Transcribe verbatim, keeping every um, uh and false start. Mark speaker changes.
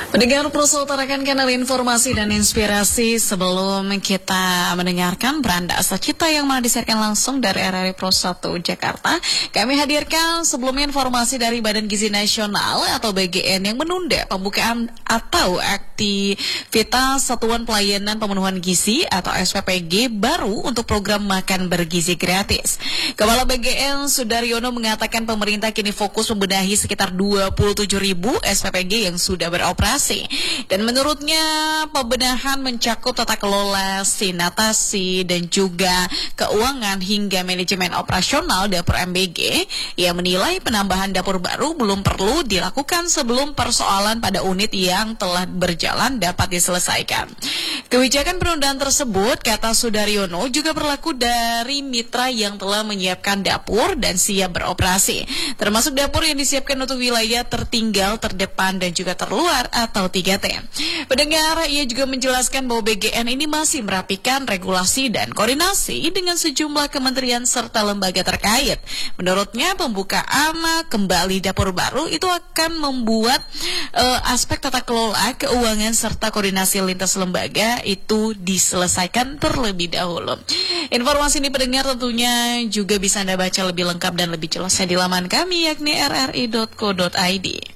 Speaker 1: Pendengar Proso utarakan kanal informasi dan inspirasi sebelum kita mendengarkan Beranda Asa Cita yang mana disiarkan langsung dari R R I Pro satu Jakarta. Kami hadirkan sebelumnya informasi dari Badan Gizi Nasional atau B G N yang menunda pembukaan atau aktivitas Satuan Pelayanan Pemenuhan Gizi atau S P P G baru untuk program makan bergizi gratis. Kepala B G N Sudaryono mengatakan pemerintah kini fokus membenahi sekitar dua puluh tujuh ribu S P P G yang sudah beroperasi. Dan menurutnya pembenahan mencakup tata kelola, sanitasi, dan juga keuangan hingga manajemen operasional dapur M B G. Ia menilai penambahan dapur baru belum perlu dilakukan sebelum persoalan pada unit yang telah berjalan dapat diselesaikan. Kebijakan penundaan tersebut, kata Sudaryono, juga berlaku dari mitra yang telah menyiapkan dapur dan siap beroperasi, termasuk dapur yang disiapkan untuk wilayah tertinggal, terdepan, dan juga terluar atau tiga T. Pendengar, ia juga menjelaskan bahwa B G N ini masih merapikan regulasi dan koordinasi dengan sejumlah kementerian serta lembaga terkait. Menurutnya, pembukaan kembali dapur baru itu akan membuat uh, aspek tata kelola, keuangan, serta koordinasi lintas lembaga itu diselesaikan terlebih dahulu. Informasi ini pendengar tentunya juga bisa Anda baca lebih lengkap dan lebih jelasnya di laman kami yakni r r i dot co dot i d.